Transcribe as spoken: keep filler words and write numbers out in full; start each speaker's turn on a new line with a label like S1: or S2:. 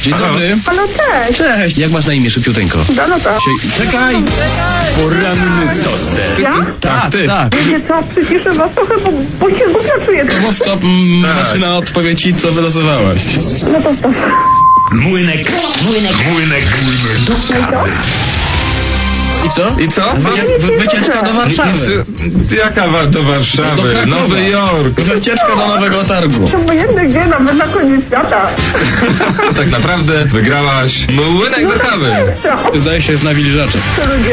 S1: Dzień dobry.
S2: Halo, cześć.
S1: Cześć. Jak masz na imię, szybciuteńko?
S2: Danuta.
S1: Czekaj!
S3: Poranny toster.
S2: Ja?
S1: Tak, ty. Tak.
S2: Wiecie co, przyciszę was trochę, bo, bo się głupio czuję.
S1: To mów stop, m, maszyna odpowie ci, co wylosowałaś.
S2: No to stop.
S3: Młynek. Młynek. Młynek. Do kawy.
S1: I co?
S3: I co?
S1: Wy, wy, wycieczka do Warszawy.
S3: Jaka wa- do Warszawy?
S1: Do Krakowa.
S3: Nowy Jork.
S1: Wycieczka do Nowego Targu.
S2: To obojętne gdzie, nawet na koniec świata.
S3: Tak naprawdę wygrałaś młynek do kawy.
S2: Co?
S1: Zdaje się, jest nawilżaczek.
S2: To ludzie.